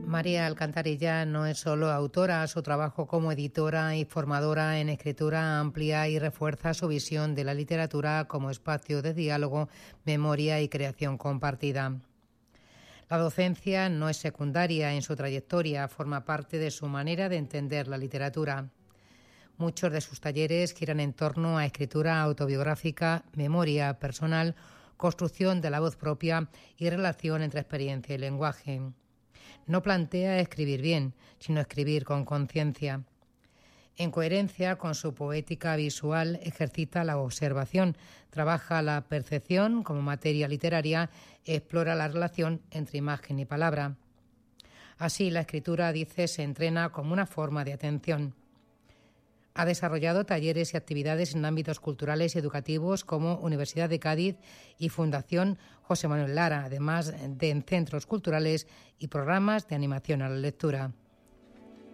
María Alcantarilla no es solo autora, su trabajo como editora y formadora en escritura amplia y refuerza su visión de la literatura como espacio de diálogo, memoria y creación compartida. La docencia no es secundaria en su trayectoria, forma parte de su manera de entender la literatura. Muchos de sus talleres giran en torno a escritura autobiográfica, memoria personal, construcción de la voz propia y relación entre experiencia y lenguaje. No plantea escribir bien, sino escribir con conciencia. En coherencia con su poética visual, ejercita la observación, trabaja la percepción como materia literaria, explora la relación entre imagen y palabra. Así, la escritura, dice, se entrena como una forma de atención. Ha desarrollado talleres y actividades en ámbitos culturales y educativos como Universidad de Cádiz y Fundación José Manuel Lara, además de en centros culturales y programas de animación a la lectura.